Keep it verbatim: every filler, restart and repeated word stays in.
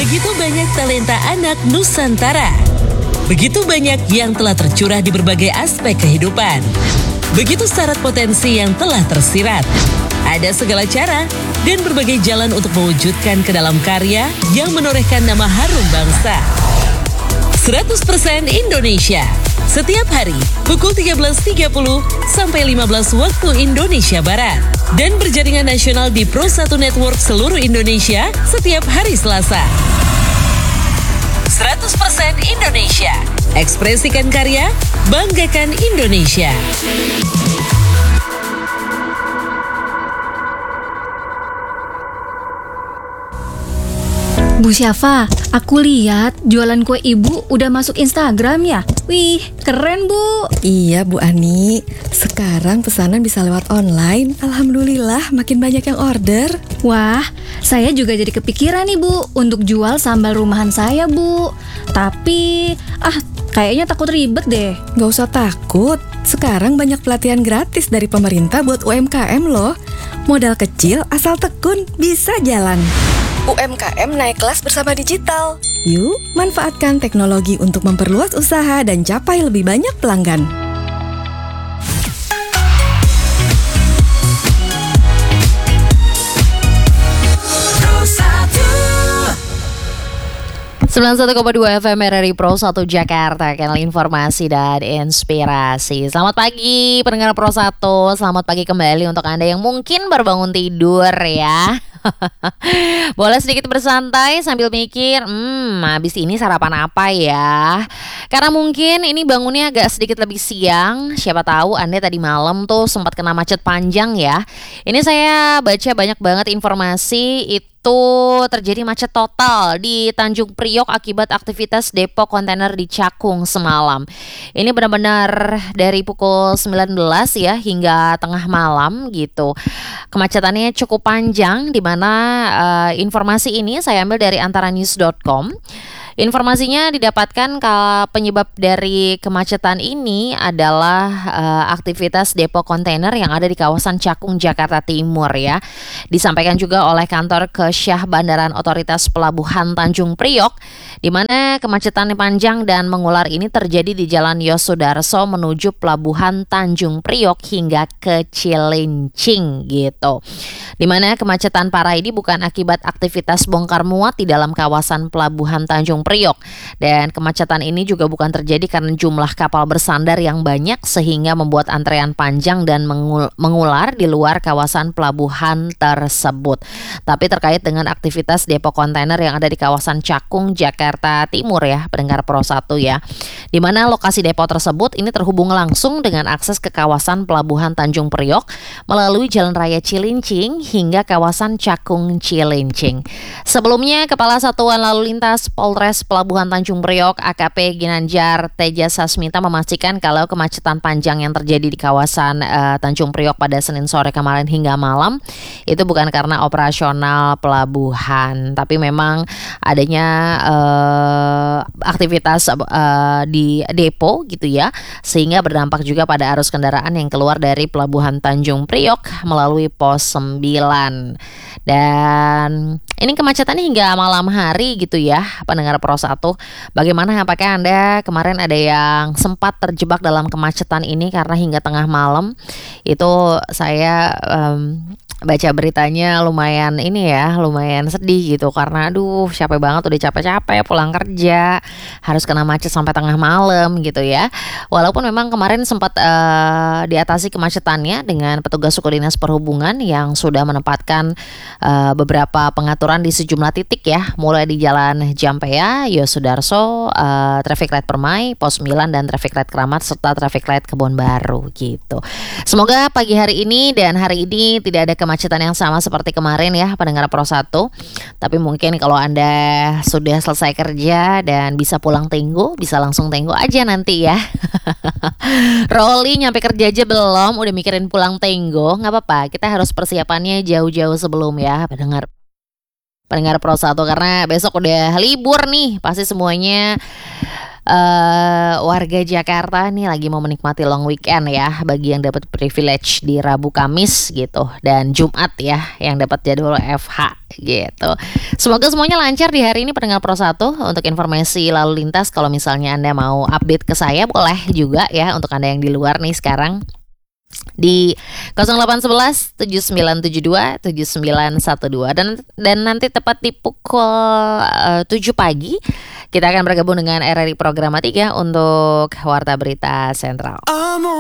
Begitu banyak talenta anak Nusantara. Begitu banyak yang telah tercurah di berbagai aspek kehidupan. Begitu syarat potensi yang telah tersirat. Ada segala cara dan berbagai jalan untuk mewujudkan ke dalam karya yang menorehkan nama harum bangsa. seratus persen Indonesia. Setiap hari pukul tiga belas tiga puluh sampai lima belas waktu Indonesia Barat. Dan berjaringan nasional di Pro satu Network seluruh Indonesia setiap hari Selasa. seratus persen Indonesia. Ekspresikan karya, banggakan Indonesia. Bu Syafa, aku lihat jualan kue ibu udah masuk Instagram ya? Wih, keren Bu. Iya Bu Ani, sekarang pesanan bisa lewat online. Alhamdulillah makin banyak yang order. Wah, saya juga jadi kepikiran nih Bu untuk jual sambal rumahan saya Bu. Tapi, ah kayaknya takut ribet deh. Gak usah takut, sekarang banyak pelatihan gratis dari pemerintah buat U M K M loh. Modal kecil asal tekun bisa jalan. U M K M naik kelas bersama digital. Yuk, manfaatkan teknologi untuk memperluas usaha dan capai lebih banyak pelanggan. sembilan puluh satu koma dua F M R R I Pro satu Jakarta, kanal informasi dan inspirasi. Selamat pagi pendengar Pro satu, selamat pagi kembali untuk Anda yang mungkin baru bangun tidur ya. Boleh sedikit bersantai sambil mikir, hmm habis ini sarapan apa ya? Karena mungkin ini bangunnya agak sedikit lebih siang. Siapa tahu Anda tadi malam tuh sempat kena macet panjang ya. Ini saya baca banyak banget informasi itu Itu terjadi macet total di Tanjung Priok akibat aktivitas depo kontainer di Cakung semalam. Ini benar-benar dari pukul sembilan belas ya hingga tengah malam gitu. Kemacetannya cukup panjang, di mana uh, informasi ini saya ambil dari antaranews dot com. Informasinya didapatkan kalau penyebab dari kemacetan ini adalah uh, aktivitas depo kontainer yang ada di kawasan Cakung, Jakarta Timur ya. Disampaikan juga oleh kantor Kesyah Bandaran Otoritas Pelabuhan Tanjung Priok, di mana kemacetan panjang dan mengular ini terjadi di Jalan Yosudarso menuju Pelabuhan Tanjung Priok hingga ke Cilincing gitu. Di mana kemacetan parah ini bukan akibat aktivitas bongkar muat di dalam kawasan Pelabuhan Tanjung Priok, dan kemacetan ini juga bukan terjadi karena jumlah kapal bersandar yang banyak sehingga membuat antrean panjang dan mengul- mengular di luar kawasan pelabuhan tersebut. Tapi terkait dengan aktivitas depo kontainer yang ada di kawasan Cakung, Jakarta Timur ya, pendengar Pro satu ya, di mana lokasi depo tersebut ini terhubung langsung dengan akses ke kawasan Pelabuhan Tanjung Priok melalui Jalan Raya Cilincing hingga kawasan Cakung Cilincing. Sebelumnya, Kepala Satuan Lalu Lintas Polres Pelabuhan Tanjung Priok A K P Ginanjar Teja Sasmita memastikan kalau kemacetan panjang yang terjadi di kawasan uh, Tanjung Priok pada Senin sore kemarin hingga malam itu bukan karena operasional pelabuhan, tapi memang adanya uh, aktivitas uh, di depo gitu ya, sehingga berdampak juga pada arus kendaraan yang keluar dari Pelabuhan Tanjung Priok melalui pos sembilan. Dan ini kemacetannya hingga malam hari gitu ya, pendengar Pro satu. Bagaimana, apakah Anda kemarin ada yang sempat terjebak dalam kemacetan ini karena hingga tengah malam? Itu saya um, baca beritanya lumayan ini ya, lumayan sedih gitu, karena aduh capek banget, udah capek-capek pulang kerja harus kena macet sampai tengah malam gitu ya. Walaupun memang kemarin sempat uh, diatasi kemacetannya dengan petugas suku dinas perhubungan yang sudah menempatkan uh, beberapa pengaturan di sejumlah titik ya, mulai di Jalan Jampea, Yosudarso, uh, traffic light Permai, pos sembilan dan traffic light Keramat serta traffic light Kebon Baru gitu. Semoga pagi hari ini dan hari ini tidak ada kemacetan kemacetan yang sama seperti kemarin ya, pendengar Pro satu. Tapi mungkin kalau Anda sudah selesai kerja dan bisa pulang tenggo, bisa langsung tenggo aja nanti ya. Rolly nyampe kerja aja belum, udah mikirin pulang tenggo. Gak apa-apa, kita harus persiapannya jauh-jauh sebelum ya, pendengar Pendengar Pro satu, karena besok udah libur nih. Pasti semuanya Uh, warga Jakarta nih lagi mau menikmati long weekend ya, bagi yang dapat privilege di Rabu Kamis gitu dan Jumat ya yang dapat jadwal F H gitu. Semoga semuanya lancar di hari ini pendengar Pro satu. Untuk informasi lalu lintas kalau misalnya Anda mau update ke saya boleh juga ya, untuk Anda yang di luar nih sekarang di nol delapan satu satu tujuh sembilan tujuh dua tujuh sembilan satu dua dan dan nanti tepat di pukul uh, tujuh pagi kita akan bergabung dengan R R I Programa tiga untuk Warta Berita Sentral.